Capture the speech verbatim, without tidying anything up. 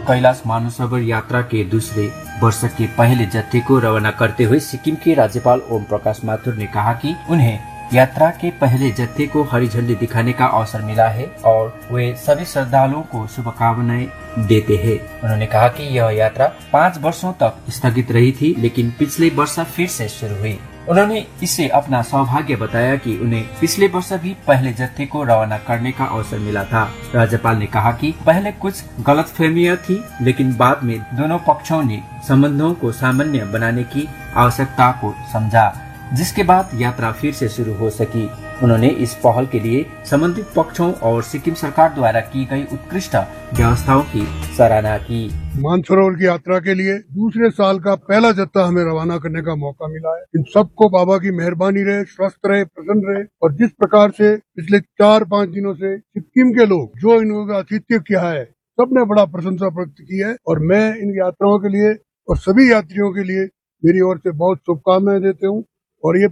कैलाश मानसरोवर यात्रा के दूसरे वर्ष के पहले जत्थे को रवाना करते हुए सिक्किम के राज्यपाल ओम प्रकाश माथुर ने कहा कि उन्हें यात्रा के पहले जत्थे को हरी झंडी दिखाने का अवसर मिला है और वे सभी श्रद्धालुओं को शुभकामनाएं देते हैं। उन्होंने कहा कि यह यात्रा पाँच वर्षों तक स्थगित रही थी, लेकिन पिछले वर्ष फिर से शुरू हुई। उन्होंने इसे अपना सौभाग्य बताया कि उन्हें पिछले वर्ष भी पहले जत्थे को रवाना करने का अवसर मिला था। राज्यपाल ने कहा कि पहले कुछ गलतफहमियां थी, लेकिन बाद में दोनों पक्षों ने संबंधों को सामान्य बनाने की आवश्यकता को समझा, जिसके बाद यात्रा फिर से शुरू हो सकी। उन्होंने इस पहल के लिए संबंधित पक्षों और सिक्किम सरकार द्वारा की गई उत्कृष्ट व्यवस्थाओं की सराहना की। मानसरोवर की यात्रा के लिए दूसरे साल का पहला जत्था हमें रवाना करने का मौका मिला है। इन सबको बाबा की मेहरबानी रहे, स्वस्थ रहे, प्रसन्न रहे। और जिस प्रकार से पिछले चार पाँच दिनों से सिक्किम के लोग जो इन लोगों का आतिथ्य किया है, सबने बड़ा प्रशंसा व्यक्त की है। और मैं इन यात्राओं के लिए और सभी यात्रियों के लिए मेरी ओर से बहुत शुभकामनाएं देते हूँ। और ये